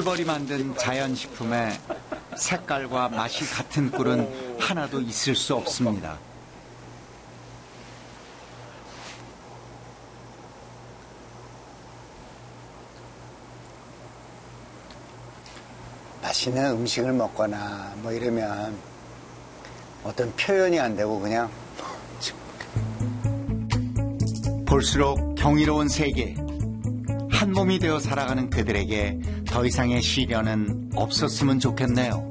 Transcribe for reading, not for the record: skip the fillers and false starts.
꿀벌이 만든 자연식품에 색깔과 맛이 같은 꿀은 하나도 있을 수 없습니다. 맛있는 음식을 먹거나 뭐 이러면 어떤 표현이 안 되고 그냥 볼수록 경이로운 세계. 한 몸이 되어 살아가는 그들에게 더 이상의 시련은 없었으면 좋겠네요.